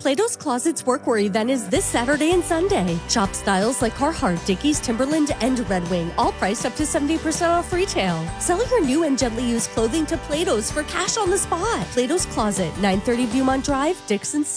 Plato's Closet's Workwear event is this Saturday and Sunday. Shop styles like Carhartt, Dickies, Timberland, and Red Wing, all priced up to 70% off retail. Sell your new and gently used clothing to Plato's for cash on the spot. Plato's Closet, 930 Viewmont Drive, Dixon